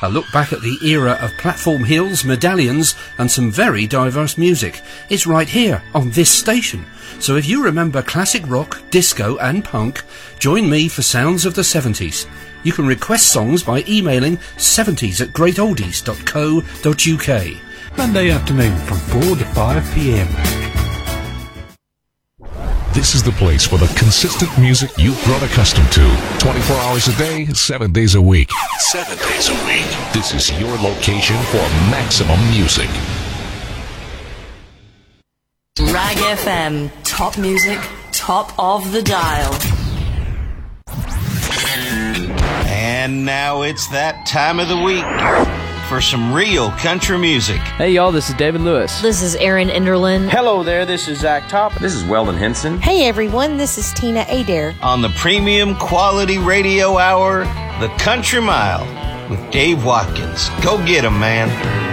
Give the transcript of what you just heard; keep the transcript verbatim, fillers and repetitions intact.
A look back at the era of platform hills, medallions and some very diverse music. It's right here on this station. So if you remember classic rock, disco and punk, join me for Sounds of the seventies. You can request songs by emailing seventies at great oldies dot co dot uk. Monday afternoon from four to five p.m. This is the place for the consistent music you've grown accustomed to. twenty-four hours a day, seven days a week. Seven days a week. This is your location for maximum music. Rag F M. Top music, top of the dial. And now it's that time of the week for some real country music. Hey y'all, this is David Lewis. This is Aaron Enderlin. Hello there, this is Zach Top. This is Weldon Henson. Hey everyone, this is Tina Adair. On the premium quality radio hour, The Country Mile with Dave Watkins. Go get 'em, man.